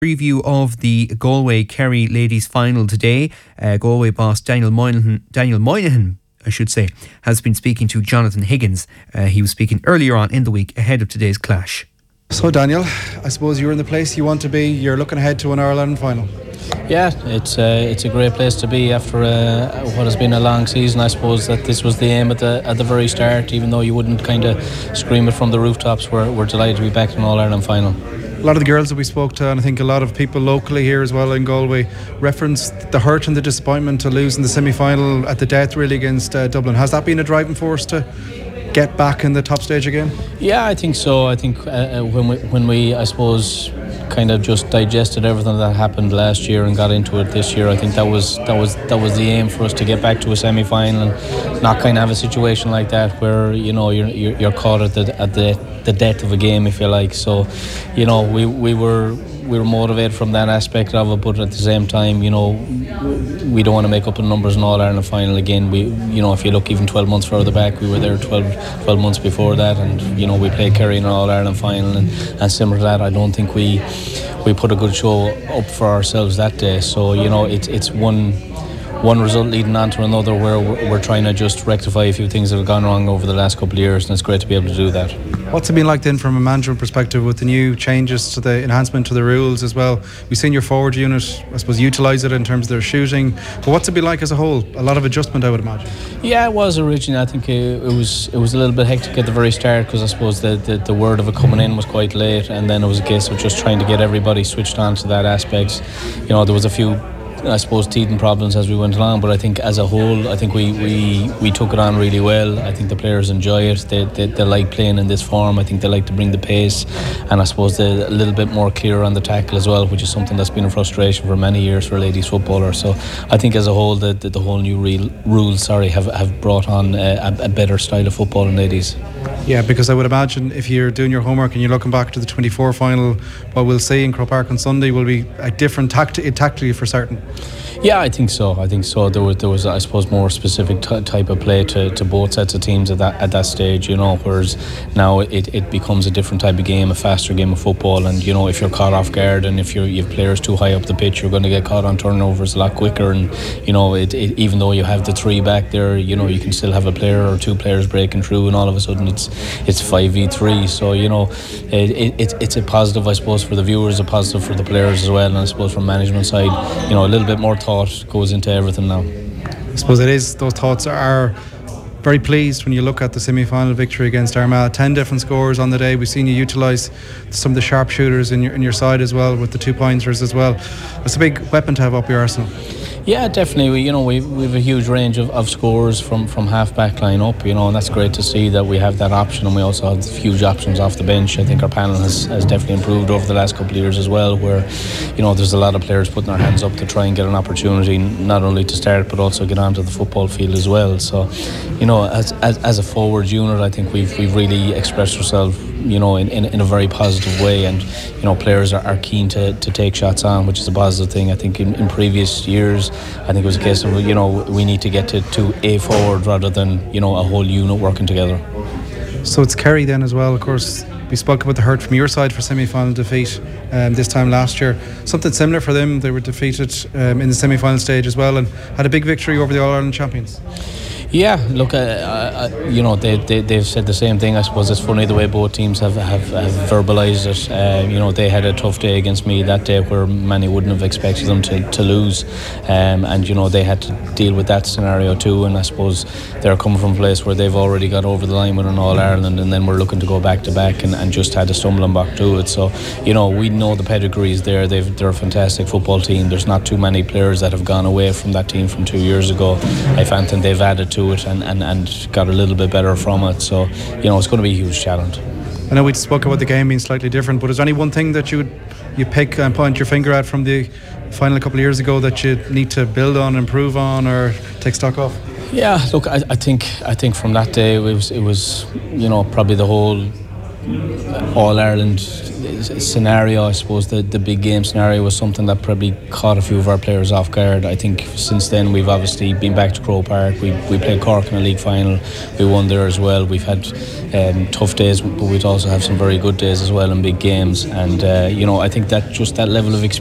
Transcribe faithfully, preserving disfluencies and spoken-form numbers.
Preview of the Galway Kerry ladies final today. Uh, Galway boss Daniel Moynihan, Daniel Moynihan, I should say, has been speaking to Jonathan Higgins. Uh, he was speaking earlier on in the week ahead of today's clash. So Daniel, I suppose you're in the place you want to be. You're looking ahead to an Ireland final. Yeah, it's uh, it's a great place to be after uh, what has been a long season. I suppose that this was the aim at the at the very start, even though you wouldn't kind of scream it from the rooftops. We're, we're delighted to be back in an All-Ireland final. A lot of the girls that we spoke to, and I think a lot of people locally here as well in Galway, referenced the hurt and the disappointment to losing the semi-final at the death really against uh, Dublin. Has that been a driving force to get back in the top stage again? Yeah, I think so. I think uh, when we when we I suppose kind of just digested everything that happened last year and got into it this year, I think that was that was that was the aim for us, to get back to a semi-final and not kind of have a situation like that where you know you're you're, you're caught at the at the the death of a game, if you like. So, you know, we we were we were motivated from that aspect of it, but at the same time, you know, we don't want to make up the numbers in All-Ireland final again. We, you know, if you look even twelve months further back, we were there twelve, twelve months before that, and you know, we played Kerry in an All-Ireland final, and, and similar to that, I don't think we we put a good show up for ourselves that day. So, you know, it's it's one one result leading on to another where we're, we're trying to just rectify a few things that have gone wrong over the last couple of years, and it's great to be able to do that. What's it been like then from a management perspective with the new changes to the enhancement to the rules as well? We've seen your forward unit, I suppose, utilise it in terms of their shooting, but what's it been like as a whole? A lot of adjustment, I would imagine. Yeah, it was originally. I think it, it was it was a little bit hectic at the very start, because I suppose the, the, the word of it coming in was quite late, and then it was a case of just trying to get everybody switched on to that aspect. You know, there was a few, I suppose, teething problems as we went along, but I think as a whole, I think we, we, we took it on really well. I think the players enjoy it. They, they they like playing in this form. I think they like to bring the pace, and I suppose they're a little bit more clear on the tackle as well, which is something that's been a frustration for many years for ladies footballers. So I think as a whole, the the, the whole new real, rules sorry have, have brought on a, a better style of football in ladies. Yeah, because I would imagine if you're doing your homework and you're looking back to the twenty-four final, what we'll see in Croke Park on Sunday will be a different tacti- tactically for certain. Yeah, I think so. I think so. There was, there was, I suppose, more specific t- type of play to, to both sets of teams at that at that stage. You know, whereas now it, it becomes a different type of game, a faster game of football. And you know, if you're caught off guard and if you're, you have players too high up the pitch, you're going to get caught on turnovers a lot quicker. And you know, it, it, even though you have the three back there, you know, you can still have a player or two players breaking through, and all of a sudden it's it's five v three. So you know, it, it it's a positive, I suppose, for the viewers, a positive for the players as well, and I suppose from management side, you know, a little bit more thought goes into everything now. I suppose it is, those thoughts are very pleased when you look at the semi-final victory against Armagh. Ten different scores on the day. We've seen you utilise some of the sharpshooters in your in your side as well, with the two pointers as well. It's a big weapon to have up your arsenal. Yeah, definitely. We, you know, we we have a huge range of, of scores from, from half back line up, you know, and that's great to see that we have that option, and we also have huge options off the bench. I think our panel has, has definitely improved over the last couple of years as well, where, you know, there's a lot of players putting their hands up to try and get an opportunity, not only to start but also get onto the football field as well. So, you know, as as, as a forward unit, I think we've we've really expressed ourselves, you know, in, in, in a very positive way, and you know, players are, are keen to, to take shots on, which is a positive thing. I think in, in previous years, I think it was a case of, you know, we need to get to, to a forward rather than, you know, a whole unit working together. So it's Kerry then as well. Of course, we spoke about the hurt from your side for semi-final defeat um, this time last year. Something similar for them. They were defeated um, in the semi-final stage as well, and had a big victory over the All-Ireland champions. Yeah, look, uh, uh, you know, they, they, they've said the same thing. I suppose it's funny the way both teams have, have, have verbalised it. Uh, you know, they had a tough day against me that day where many wouldn't have expected them to, to lose. Um, and, you know, they had to deal with that scenario too. And I suppose they're coming from a place where they've already got over the line with an All-Ireland, and then we're looking to go back to back and, and just had a stumbling block to it. So, you know, we know the pedigree is there. They've, they're a fantastic football team. There's not too many players that have gone away from that team from two years ago. I think they've added to it and, and, and got a little bit better from it. So, you know, it's going to be a huge challenge. I know we spoke about the game being slightly different, but is there any one thing that you would you pick and point your finger at from the final a couple of years ago that you need to build on, improve on, or take stock of? Yeah, look, I, I think I think from that day it was it was you know, probably the whole All Ireland scenario, I suppose the, the big game scenario was something that probably caught a few of our players off guard. I think since then we've obviously been back to Croke Park. We we played Cork in a league final. We won there as well. We've had um, tough days, but we'd also have some very good days as well in big games. And uh, you know, I think that just that level of experience